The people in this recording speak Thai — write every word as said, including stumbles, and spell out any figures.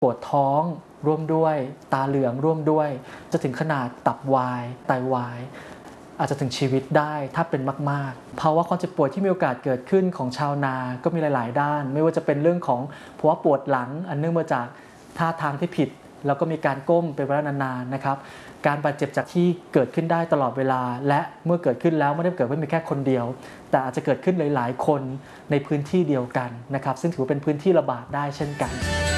ปวดท้องร่วมด้วยตาเหลืองร่วมด้วยจะถึงขนาดตับวายไตวายอาจจะถึงชีวิตได้ถ้าเป็นมากๆภาวะความเจ็บปวดที่มีโอกาสเกิดขึ้นของชาวนาก็มีหลายๆด้านไม่ว่าจะเป็นเรื่องของภาวะปวดหลังอันเนื่องมาจากท่าทางที่ผิดแล้วก็มีการก้มเป็นเวลานานๆนะครับการบาดเจ็บจากที่เกิดขึ้นได้ตลอดเวลาและเมื่อเกิดขึ้นแล้วไม่ได้เกิดขึ้นเพียงแค่คนเดียวแต่อาจจะเกิดขึ้นหลายๆคนในพื้นที่เดียวกันนะครับซึ่งถือว่าเป็นพื้นที่ระบาดได้เช่นกัน